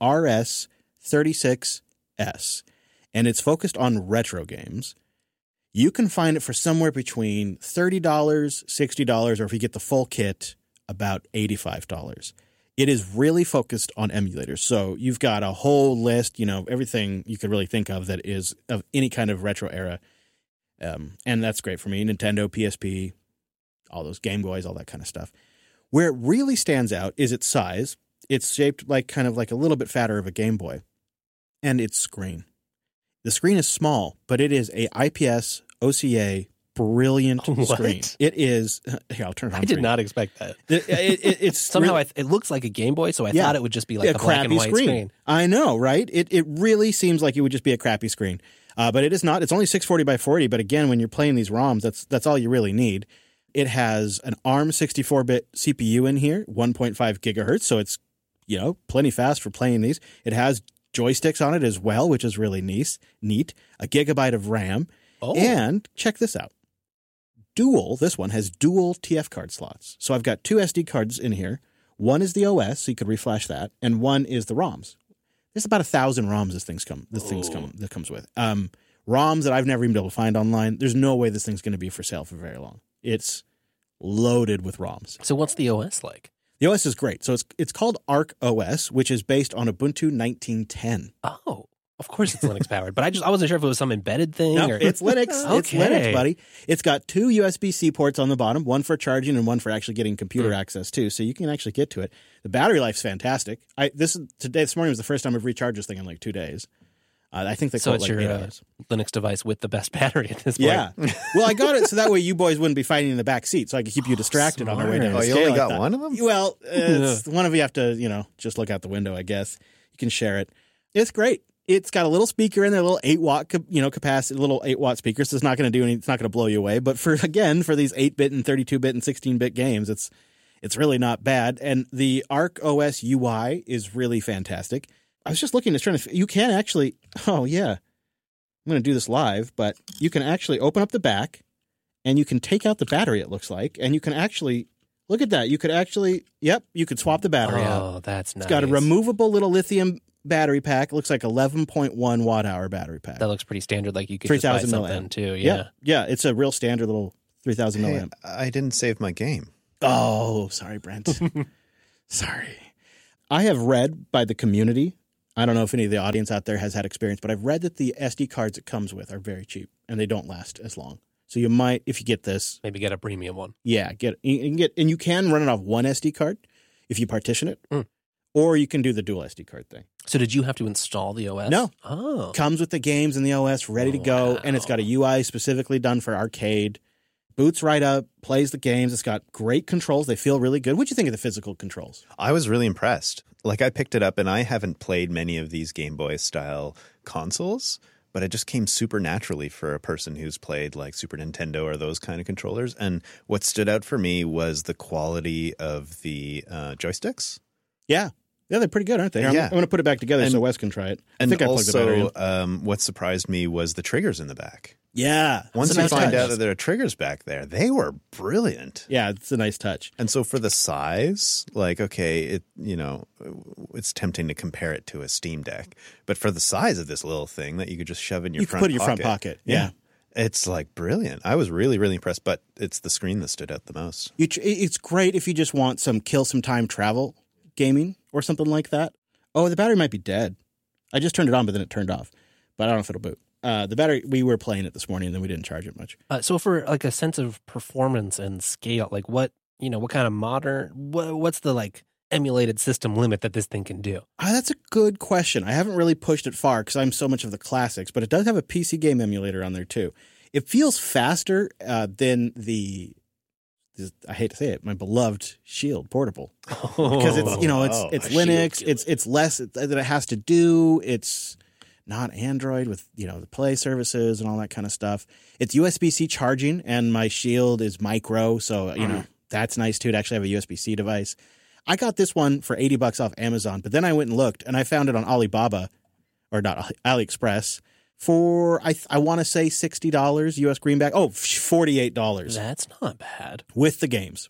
RS36S. And it's focused on retro games. You can find it for somewhere between $30, $60, or if you get the full kit, about $85. It is really focused on emulators. So you've got a whole list, everything you could really think of that is of any kind of retro era. And that's great for me. Nintendo, PSP, all those Game Boys, all that kind of stuff. Where it really stands out is its size. It's shaped kind of like a little bit fatter of a Game Boy. And its screen. The screen is small, but it is a IPS OCA brilliant What? screen. It is. Here, I'll turn it on. I did not expect that. It's Somehow really, it looks like a Game Boy, so I Yeah. thought it would just be like a black crappy and white screen. I know, right? It really seems like it would just be a crappy screen, but it is not. It's only 640 by 40. But again, when you're playing these ROMs, that's all you really need. It has an ARM 64-bit CPU in here, 1.5 gigahertz, so it's plenty fast for playing these. It has joysticks on it as well, which is really neat. A gigabyte of RAM, and check this out. This one has dual TF card slots. So I've got 2 SD cards in here. One is the OS, so you could reflash that, and one is the ROMs. There's about 1,000 ROMs this comes with. ROMs that I've never even been able to find online. There's no way this thing's going to be for sale for very long. It's loaded with ROMs. So what's the OS like? The OS is great. So it's called Arc OS, which is based on Ubuntu 1910. Oh, of course it's Linux powered, but I wasn't sure if it was some embedded thing. No, or... it's Linux. It's Okay. Linux, buddy. It's got 2 USB-C ports on the bottom, one for charging and one for actually getting computer access too. So you can actually get to it. The battery life's fantastic. This morning was the first time I've recharged this thing in like 2 days. I think they call it it's like your 8 hours. Linux device with the best battery at this point. Yeah. Well, I got it so that way you boys wouldn't be fighting in the back seat, so I could keep you distracted on our way down the Oh, you scale only like got that. one of them? Well, one of you have to, just look out the window, I guess. You can share it. It's great. It's got a little speaker in there, a little 8-watt, capacity, little 8-watt speaker. So it's not going to do anything. It's not going to blow you away. But for these 8-bit and 32-bit and 16-bit games, it's really not bad. And the Arc OS UI is really fantastic. I was just looking, you can actually, I'm going to do this live, but you can actually open up the back and you can take out the battery, it looks like, and you can actually, look at that. You could actually, you could swap the battery out. Oh, that's nice. It's got a removable little lithium battery pack. It looks like 11.1 watt-hour battery pack. That looks pretty standard. Like you could just buy 3,000 something milliamp. too. Yeah. Yeah, it's a real standard little 3,000 Hey, milliamp. I didn't save my game. Oh, sorry, Brent. Sorry. I have read by the community, I don't know if any of the audience out there has had experience, but I've read that the SD cards it comes with are very cheap and they don't last as long. So you might, if you get this, Maybe get a premium one. and you can run it off one SD card if you partition it, or you can do the dual SD card thing. So did you have to install the OS? No. Oh. Comes with the games and the OS ready to go, Wow. and it's got a UI specifically done for arcade. Boots right up, plays the games. It's got great controls. They feel really good. What'd you think of the physical controls? I was really impressed. Like, I picked it up, and I haven't played many of these Game Boy style consoles, but it just came super naturally for a person who's played like Super Nintendo or those kind of controllers. And what stood out for me was the quality of the joysticks. Yeah, they're pretty good, aren't they? Yeah. I'm going to put it back together so Wes can try it. I think I plugged the battery in. What surprised me was the triggers in the back. Yeah. Once it's a you nice find touch. out that there are triggers back there, they were brilliant. Yeah, it's a nice touch. And so for the size, like, okay, it's tempting to compare it to a Steam Deck, but for the size of this little thing that you could just shove in your You front could put it in pocket, your front pocket. Yeah. it's like brilliant. I was really, really impressed, but it's the screen that stood out the most. It's great if you just want kill some time travel gaming or something like that. Oh, the battery might be dead. I just turned it on, but then it turned off. But I don't know if it'll boot. The battery, we were playing it this morning and then we didn't charge it much. So for like a sense of performance and scale, like what kind of what's the like emulated system limit that this thing can do? That's a good question. I haven't really pushed it far because I'm so much of the classics, but it does have a PC game emulator on there too. It feels faster than I hate to say it, my beloved Shield Portable, because it's it's Linux, it's less that it has to do. It's not Android with the Play services and all that kind of stuff. It's USB-C charging, and my Shield is micro, so that's nice too to actually have a USB-C device. I got this one for $80 off Amazon, but then I went and looked, and I found it on Alibaba, or not AliExpress, for I want to say $60 US greenback. Oh, $48. That's not bad. With the games.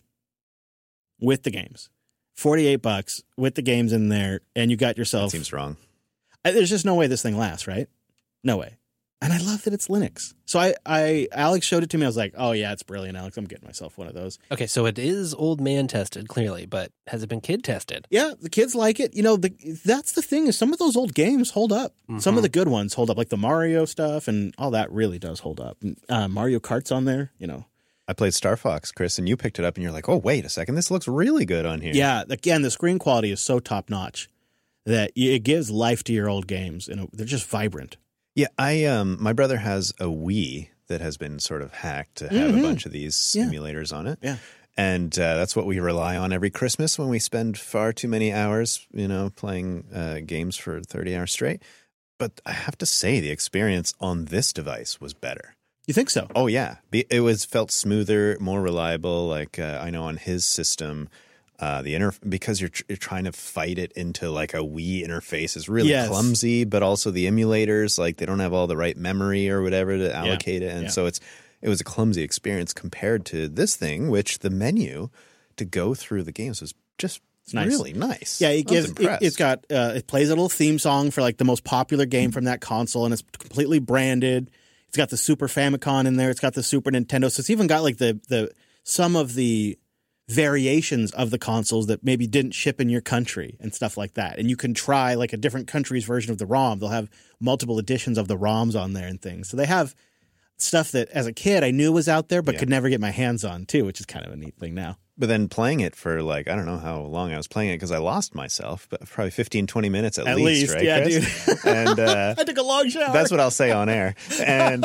$48 with the games in there, and you got yourself. That seems wrong. There's just no way this thing lasts, right? No way. And I love that it's Linux. So Alex showed it to me. I was like, oh yeah, it's brilliant, Alex. I'm getting myself one of those. Okay, so it is old man tested, clearly, but has it been kid tested? Yeah, the kids like it. That's the thing is some of those old games hold up. Mm-hmm. Some of the good ones hold up, like the Mario stuff and all that really does hold up. Mario Kart's on there, I played Star Fox, Chris, and you picked it up and you're like, oh, wait a second. This looks really good on here. Yeah, again, the screen quality is so top notch that it gives life to your old games, and they're just vibrant. Yeah, my brother has a Wii that has been sort of hacked to have a bunch of these simulators on it. Yeah. And that's what we rely on every Christmas when we spend far too many hours, playing games for 30 hours straight. But I have to say the experience on this device was better. You think so? Oh, yeah. It felt smoother, more reliable. Like I know on his system, because you're trying to fight it into like a Wii interface is really clumsy, but also the emulators, like they don't have all the right memory or whatever to allocate it. And so it was a clumsy experience compared to this thing, which the menu to go through the games was just really nice. Yeah, it plays a little theme song for like the most popular game from that console, and it's completely branded. It's got the Super Famicom in there. It's got the Super Nintendo. So it's even got like the some of the variations of the consoles that maybe didn't ship in your country and stuff like that. And you can try like a different country's version of the ROM. They'll have multiple editions of the ROMs on there and things. So they have stuff that as a kid I knew was out there but could never get my hands on too, which is kind of a neat thing now. But then playing it for like, I don't know how long I was playing it because I lost myself, but probably 15, 20 minutes at least, right, yeah, Chris? dude. And I took a long shower. That's what I'll say on air. And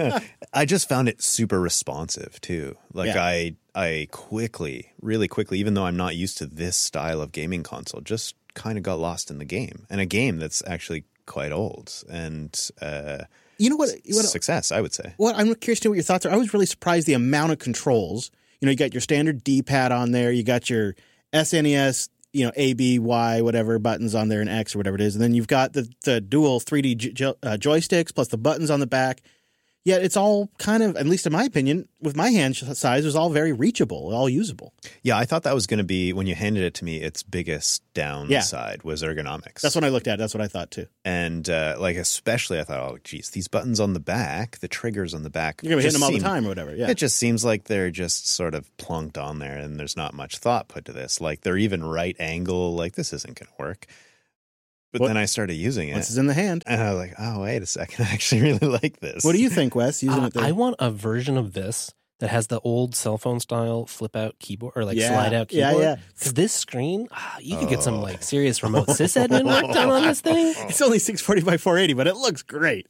I just found it super responsive too. Like I really quickly, even though I'm not used to this style of gaming console, just kind of got lost in the game. And a game that's actually quite old and you know what success, I would say. What I'm curious to know what your thoughts are. I was really surprised the amount of controls. You got your standard D-pad on there. You got your SNES, A, B, Y, whatever buttons on there, and X or whatever it is. And then you've got the dual 3D joysticks plus the buttons on the back. Yet it's all kind of, at least in my opinion, with my hand size, it was all very reachable, all usable. Yeah, I thought that was going to be, when you handed it to me, its biggest downside was ergonomics. That's when I looked at it. That's what I thought too. And especially I thought, oh, geez, these buttons on the back, the triggers on the back. You're going to be hitting them all the time or whatever. Yeah. It just seems like they're just sort of plunked on there and there's not much thought put to this. Like they're even right angle, like this isn't going to work. But then I started using it. Once it's in the hand. And I was like, oh, wait a second. I actually really like this. What do you think, Wes? Using it there? I want a version of this that has the old cell phone style flip out keyboard or like slide out keyboard. Yeah. Because this screen, you could get some like serious remote sysadmin work done on this thing. It's only 640 by 480, but it looks great.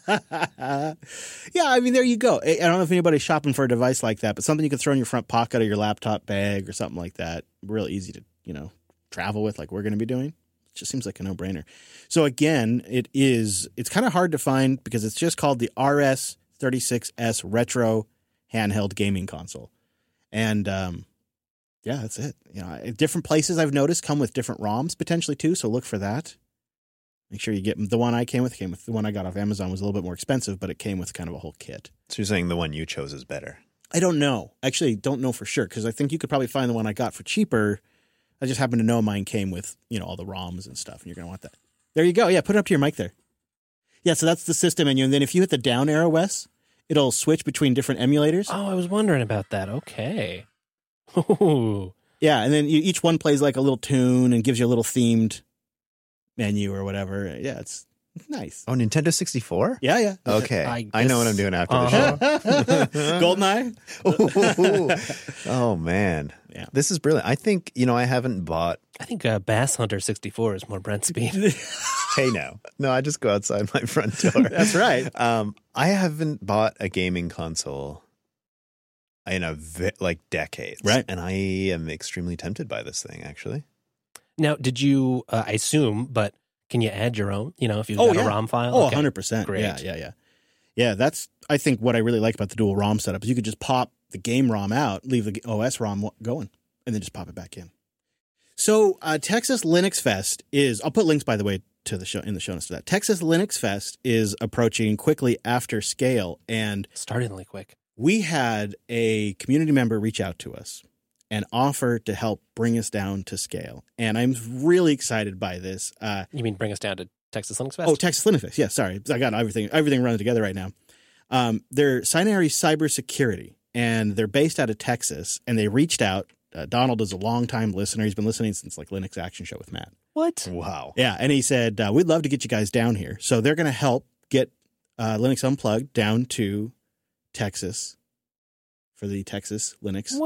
Yeah, I mean, there you go. I don't know if anybody's shopping for a device like that, but something you can throw in your front pocket of your laptop bag or something like that. Real easy to, travel with like we're going to be doing. Just seems like a no-brainer. So again, it's kind of hard to find because it's just called the RS36S Retro Handheld Gaming Console. And that's it. Different places I've noticed come with different ROMs potentially too, so look for that. Make sure you get the one I came with the one I got off Amazon was a little bit more expensive, but it came with kind of a whole kit. So you're saying the one you chose is better? I don't know. Actually, don't know for sure because I think you could probably find the one I got for cheaper. I just happen to know mine came with, all the ROMs and stuff, and you're going to want that. There you go. Yeah, put it up to your mic there. Yeah, so that's the system menu. And then if you hit the down arrow, Wes, it'll switch between different emulators. Oh, I was wondering about that. Okay. Ooh. Yeah, and then each one plays like a little tune and gives you a little themed menu or whatever. Yeah, it's nice. Oh, Nintendo 64? Yeah. Okay. I know what I'm doing after the show. GoldenEye? Oh, man. Yeah. This is brilliant. I think, I haven't bought... I think Bass Hunter 64 is more Brent speed. Hey, now. No, I just go outside my front door. That's right. I haven't bought a gaming console in decades. Right. And I am extremely tempted by this thing, actually. Now, did you, I assume, but can you add your own, if you've got a ROM file? Oh, okay. 100%. Great. Yeah. Yeah, that's, I think, what I really like about the dual ROM setup is you could just pop the game ROM out, leave the OS ROM going, and then just pop it back in. So Texas Linux Fest I'll put links, by the way, to the show in the show notes to that. Texas Linux Fest is approaching quickly after Scale, and startlingly quick. We had a community member reach out to us and offer to help bring us down to Scale. And I'm really excited by this. You mean bring us down to Texas Linux Fest? Oh, Texas Linux Fest. Yeah, sorry. I got everything running together right now. They're Sinari Cybersecurity, and they're based out of Texas, and they reached out. Donald is a longtime listener. He's been listening since Linux Action Show with Matt. What? Wow. Yeah, and he said, we'd love to get you guys down here. So they're going to help get Linux Unplugged down to Texas for the Texas Linux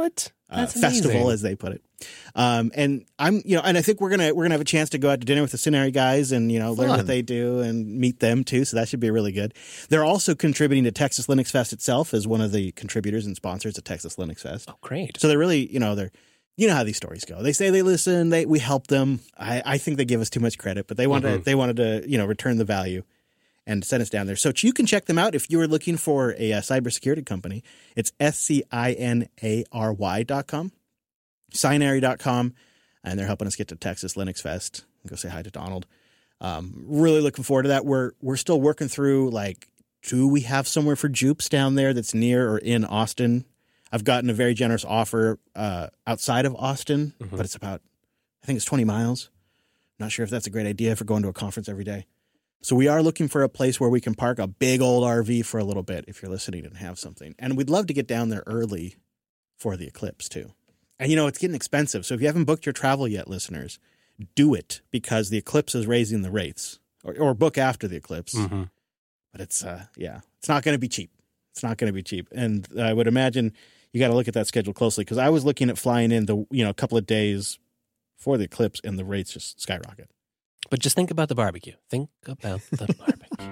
That's festival, amazing. as they put it. And and I think we're gonna have a chance to go out to dinner with the Scenary guys and learn Fun. what they do and meet them too. So that should be really good. They're also contributing to Texas Linux Fest itself as one of the contributors and sponsors of Texas Linux Fest. Oh, great. So they're really, they're, how these stories go. They say they listen, we help them. I think they give us too much credit, but they wanted to return the value and send us down there. So you can check them out if you are looking for a cybersecurity company. It's SCINARY.com, Scinary.com, and they're helping us get to Texas Linux Fest. Go say hi to Donald. Really looking forward to that. We're still working through, do we have somewhere for Jupes down there that's near or in Austin? I've gotten a very generous offer outside of Austin, but it's I think it's 20 miles. Not sure if that's a great idea for going to a conference every day. So we are looking for a place where we can park a big old RV for a little bit if you're listening and have something. And we'd love to get down there early for the eclipse too. And it's getting expensive. So if you haven't booked your travel yet, listeners, do it because the eclipse is raising the rates or book after the eclipse. Mm-hmm. But it's not going to be cheap. It's not going to be cheap. And I would imagine you got to look at that schedule closely because I was looking at flying in a couple of days for the eclipse and the rates just skyrocket. But just think about the barbecue. Think about the barbecue.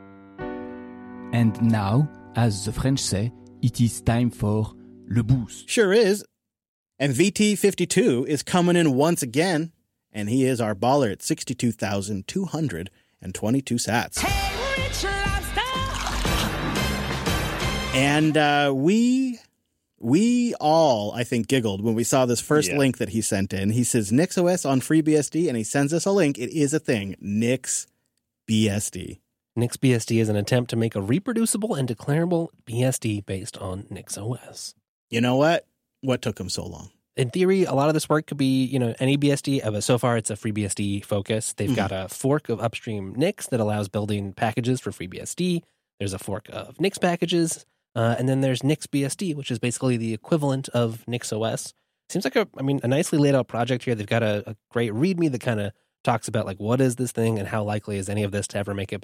And now, as the French say, it is time for le boost. Sure is. And VT52 is coming in once again, and he is our baller at 62,222 sats. Hey, Rich Lobster! And we all, I think, giggled when we saw this first link that he sent in. He says NixOS on FreeBSD, and he sends us a link. It is a thing, NixBSD. NixBSD is an attempt to make a reproducible and declarable BSD based on NixOS. You know what? What took him so long? In theory, a lot of this work could be, any BSD, but so far it's a FreeBSD focus. They've got a fork of upstream Nix that allows building packages for FreeBSD. There's a fork of Nix packages. And then there's NixBSD, which is basically the equivalent of NixOS. Seems like a nicely laid out project here. They've got a great README that kind of talks about what is this thing and how likely is any of this to ever make it